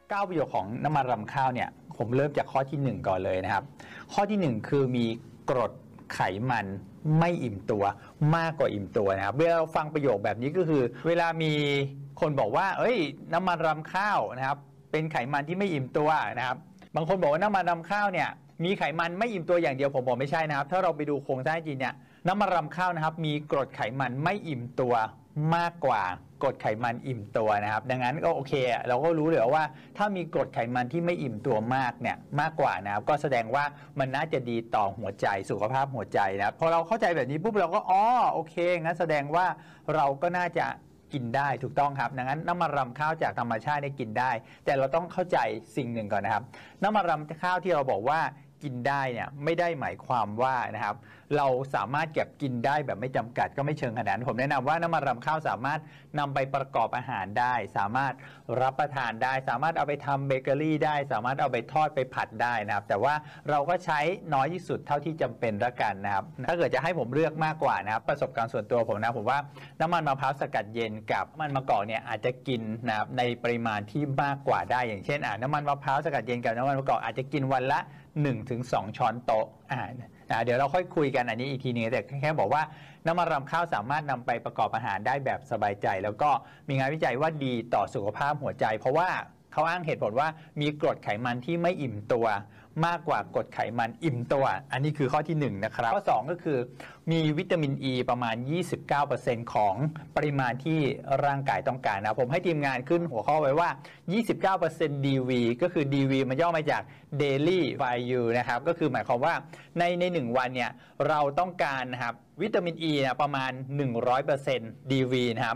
9ประโยชน์ของน้ำมันรำข้าวเนี่ยผมเริ่มจากข้อที่1ก่อนเลยนะครับข้อที่1คือมีกรดไขมันไม่อิ่มตัวมากกว่าอิ่มตัวนะครับเวลาเราฟังประโยคแบบนี้ก็คือเวลามีคนบอกว่าเอ้ยน้ำมันรำข้าวนะครับเป็นไขมันที่ไม่อิ่มตัวนะครับบางคนบอกว่าน้ำมันรำข้าวเนี่ยมีไขมันไม่อิ่มตัวอย่างเดียวผมบอกไม่ใช่นะครับถ้าเราไปดูโครงสร้างจริงเนี่ยน้ำมันรำข้าวนะครับมีกรดไขมันไม่อิ่มตัวมากกว่ากรดไขมันอิ่มตัวนะครับดังนั้นก็โอเคเราก็รู้เลยว่าถ้ามีกรดไขมันที่ไม่อิ่มตัวมากเนี่ยมากกว่านะครับก็แสดงว่ามันน่าจะดีต่อหัวใจสุขภาพหัวใจนะครับพอเราเข้าใจแบบนี้ปุ๊บเราก็โอเคงั้นแสดงว่าเราก็น่าจะกินได้ถูกต้องครับดังนั้นน้ำมันรำข้าวจากธรรมชาติได้กินได้แต่เราต้องเข้าใจสิ่งหนึ่งก่อนนะครับน้ำมันรำข้าวที่เราบอกว่ากินได้เนี่ยไม่ได้หมายความว่านะครับเราสามารถเก็บกินได้แบบไม่จำกัดก็ไม่เชิงขนาดนั้นผมแนะนำว่าน้ำมันรำข้าวสามารถนำไปประกอบอาหารได้สามารถรับประทานได้สามารถเอาไปทำเบเกอรี่ได้สามารถเอาไปทอดไปผัดได้นะครับแต่ว่าเราก็ใช้น้อยที่สุดเท่าที่จำเป็นละกันนะครับถ้าเกิดจะให้ผมเลือกมากกว่านะครับประสบการณ์ส่วนตัวผมนะผมว่าน้ำมันมะพร้าวสกัดเย็นกับน้ำมันมะกอกเนี่ยอาจจะกินนะครับในปริมาณที่มากกว่าได้อย่างเช่นน้ำมันมะพร้าวสกัดเย็นกับน้ำมันมะกอกอาจจะกินวันละ1-2 ช้อนโต๊ะเดี๋ยวเราค่อยคุยกันอันนี้อีกทีนึงแต่แค่บอกว่าน้ำมันรำข้าวสามารถนำไปประกอบอาหารได้แบบสบายใจแล้วก็มีงานวิจัยว่าดีต่อสุขภาพหัวใจเพราะว่าเขาอ้างเหตุผลว่ามีกรดไขมันที่ไม่อิ่มตัวมากกว่ากรดไขมันอิ่มตัวอันนี้คือข้อที่1นะครับข้อ2ก็คือมีวิตามิน E ประมาณ 29% ของปริมาณที่ร่างกายต้องการนะผมให้ทีมงานขึ้นหัวข้อไว้ว่า 29% DV ก็คือ DV มันย่อมาจาก Daily Value นะครับก็คือหมายความว่าใน1วันเนี่ยเราต้องการนะครับวิตามิน E นะประมาณ 100% DV นะครับ